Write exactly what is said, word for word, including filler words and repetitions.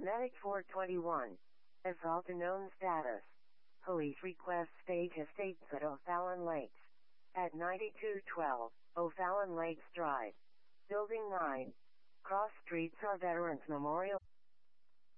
Medic four twenty-one. Assault unknown status. Police request state estates at O'Fallon Lakes. At ninety-two twelve, O'Fallon Lakes Drive. Building nine. Cross streets are Veterans Memorial.